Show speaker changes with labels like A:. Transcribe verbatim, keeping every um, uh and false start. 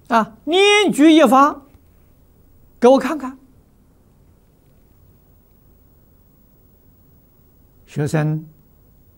A: 啊，念举一发，给我看看。学生